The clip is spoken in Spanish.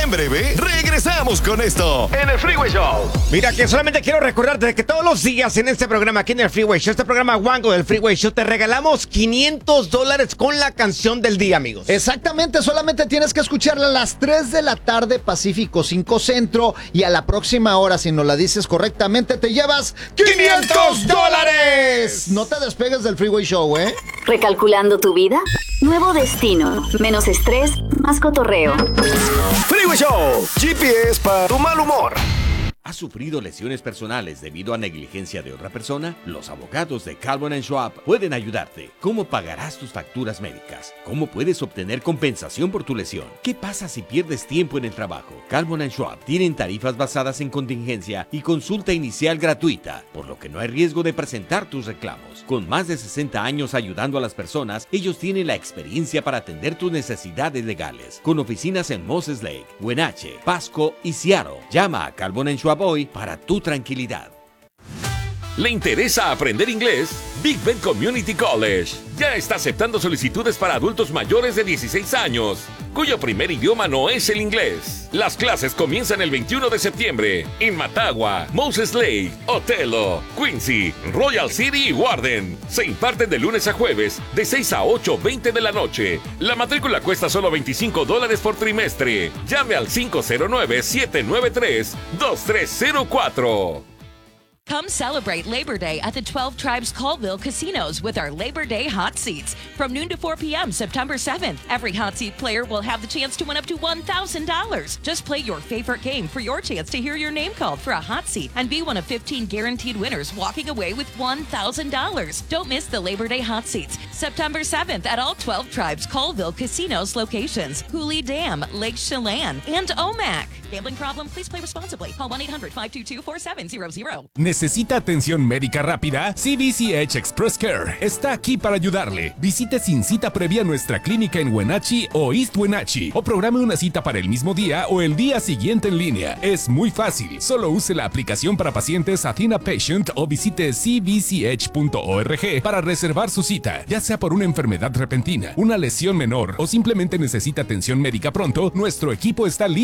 En breve, regresamos con esto en el Freeway Show. Mira, que solamente quiero recordarte que todos los días en este programa, aquí en el Freeway Show, este programa Wango del Freeway Show, te regalamos $500 con la canción del día, amigos. Exactamente, solamente tienes que escucharla a las 3 de la tarde Pacífico 5 Centro y a la próxima hora, si nos la dices correctamente, te llevas $500. No te despegues del Freeway Show, ¿eh? ¿Recalculando tu vida? Nuevo destino, menos estrés, más cotorreo. Freeway Show, GPS para tu mal humor. ¿Has sufrido lesiones personales debido a negligencia de otra persona? Los abogados de Calvin & Schwab pueden ayudarte. ¿Cómo pagarás tus facturas médicas? ¿Cómo puedes obtener compensación por tu lesión? ¿Qué pasa si pierdes tiempo en el trabajo? Calvin & Schwab tienen tarifas basadas en contingencia y consulta inicial gratuita, por lo que no hay riesgo de presentar tus reclamos. Con más de 60 años ayudando a las personas, ellos tienen la experiencia para atender tus necesidades legales. Con oficinas en Moses Lake, Wenatchee, Pasco y Seattle. Llama a Calvin & Schwab hoy para tu tranquilidad. ¿Le interesa aprender inglés? Big Bend Community College ya está aceptando solicitudes para adultos mayores de 16 años, cuyo primer idioma no es el inglés. Las clases comienzan el 21 de septiembre en Matagua, Moses Lake, Othello, Quincy, Royal City y Warden. Se imparten de lunes a jueves de 6 a 8:20 de la noche. La matrícula cuesta solo $25 por trimestre. Llame al 509-793-2304. Come celebrate Labor Day at the 12 Tribes Colville Casinos with our Labor Day hot seats. From noon to 4 p.m. September 7th, every hot seat player will have the chance to win up to $1,000. Just play your favorite game for your chance to hear your name called for a hot seat and be one of 15 guaranteed winners walking away with $1,000. Don't miss the Labor Day hot seats. September 7th at all 12 Tribes Colville Casinos locations. Hooley Dam, Lake Chelan, and Omak. Gambling problem? Please play responsibly. Call 1-800-522-4700. ¿Necesita atención médica rápida? CVCH Express Care está aquí para ayudarle. Visite sin cita previa nuestra clínica en Wenatchee o East Wenatchee o programe una cita para el mismo día o el día siguiente en línea. Es muy fácil. Solo use la aplicación para pacientes Athena Patient o visite cvch.org para reservar su cita. Ya sea por una enfermedad repentina, una lesión menor o simplemente necesita atención médica pronto, nuestro equipo está listo